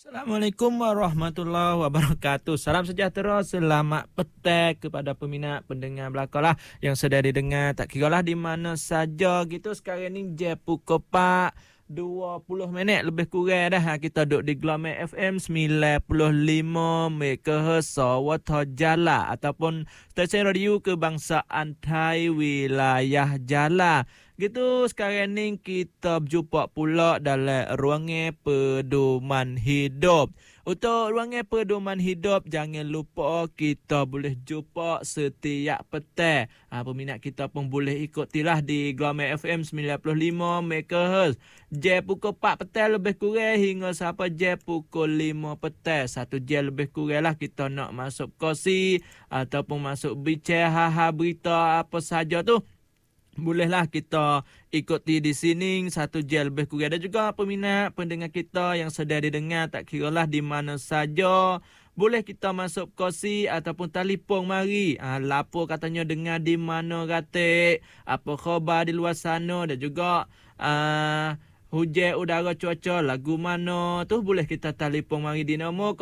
Assalamualaikum warahmatullahi wabarakatuh. Salam sejahtera, selamat petang kepada peminat pendengar belakang lah yang sedang didengar tak kira lah di mana saja gitu. Sekarang ni je pukul 4:20 minit lebih kurang dah kita duduk di Glamour FM 95 MHz Sawatha Jala ataupun stesen radio kebangsaan Thai wilayah Jala. Gitu sekarang ni kita berjumpa pula dalam ruangan pedoman hidup. Untuk ruangan pedoman hidup jangan lupa kita boleh jumpa setiap petang. Peminat kita pun boleh ikutilah di Glamour FM 95 MHz. Jam pukul 4 petang lebih kurang hingga sampai jam pukul 5 petang. 1 jam lebih kurang lah kita nak masuk kursi ataupun masuk bicara berita apa saja tu. Bolehlah kita ikuti di sini 1 jam lebih kurang. Ada juga peminat pendengar kita yang sedang didengar tak kira lah di mana saja. Boleh kita masuk kursi ataupun telefon mari. Lapor katanya dengar di mana katik. Apa khabar di luar sana dan juga hujan udara cuaca lagu mana tu boleh kita telefon mari di nombor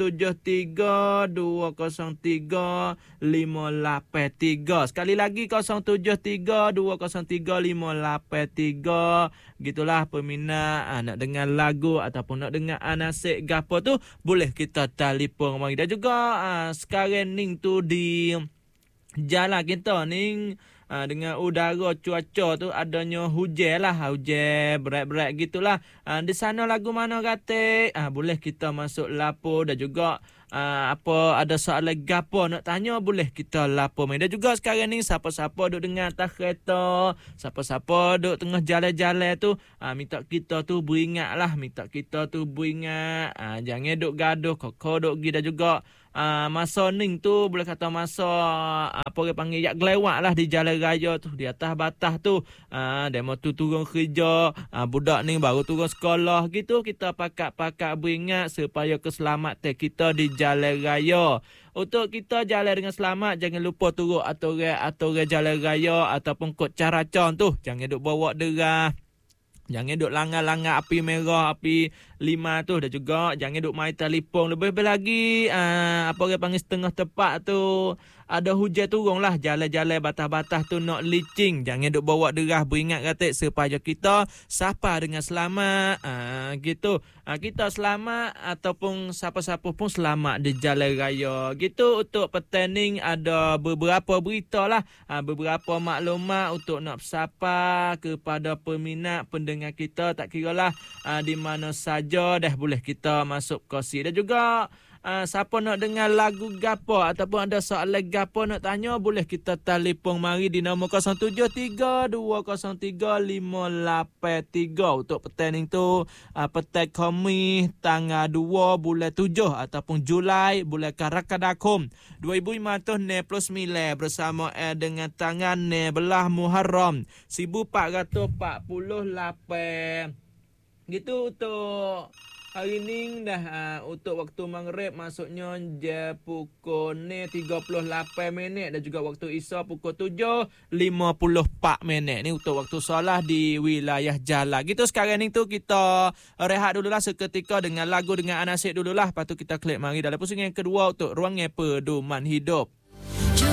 073-203-583. Sekali lagi 073-203-583. Gitulah peminat nak dengar lagu ataupun nak dengar nasib gapo tu boleh kita telefon mari. Dan juga sekarang ni tu di jalan kita ni dengan udara cuaca tu adanya hujan lah, hujan berat-berat gitulah. Di sana lagu mana katik? Boleh kita masuk lapor dan juga apa ada soalan gapo nak tanya boleh kita lapor. Dan juga sekarang ni siapa-siapa duk dengar atas kereta, siapa-siapa duk tengah jalan-jalan tu minta kita tu beringat lah, jangan duk gaduh koko duk pergi. Dan juga masa ni tu boleh kata masa apa orang panggil yak gelewat lah di jalan raya tu, di atas batas tu. Demo tu turun kerja, budak ni baru turun sekolah gitu. Kita pakat-pakat beringat supaya keselamatan kita di jalan raya. Untuk kita jalan dengan selamat, jangan lupa turut aturan jalan raya ataupun kod caracon tu. Jangan duk bawa derah. Jangan duk langgar-langgar api merah, api 5 tu. Dan juga jangan duk main telefon. Lebih-lebih lagi apa orang panggil setengah tepat tu ada hujan turun lah. Jalan-jalan batas-batas tu nak licin. Jangan duk bawa derah. Beringat katik supaya kita sampai dengan selamat. Gitu. Kita selamat ataupun siapa-siapa pun selamat di jalan raya. Gitu. Untuk pertanding ada beberapa berita lah. Beberapa maklumat untuk nak bersapa kepada peminat pendengar kita. Tak kira lah di mana saja dah boleh kita masuk kursi. Dan juga siapa nak dengar lagu gapo ataupun ada soalan gapo nak tanya boleh kita telefon mari di nombor 073-203-583. Untuk petang tu petang Khamis tanggal 2 bulan 7 ataupun Julai bulan Karakadakum 2569 bersama dengan tanggal 16 Muharram 1448. Gitu untuk hari ni dah untuk waktu maghrib masuknya jam pukul 38 minit dan juga waktu isya pukul 7:54 minit. Ni untuk waktu solat di wilayah Jala. Gitu sekarang ni tu kita rehat dululah seketika dengan lagu dengan anasik dululah. Lepas tu kita klik mari dalam pusingan yang kedua untuk ruangan pedoman hidup.